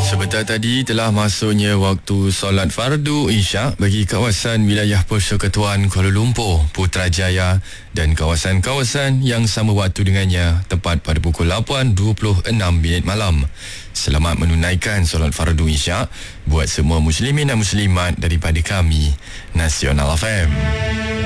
Sebentar tadi telah masuknya waktu solat fardu Isyak bagi kawasan wilayah Persekutuan Kuala Lumpur, Putrajaya dan kawasan-kawasan yang sama waktu dengannya, tepat pada pukul 8.26 malam. Selamat menunaikan solat fardu Isyak buat semua muslimin dan muslimat daripada kami, Nasional FM.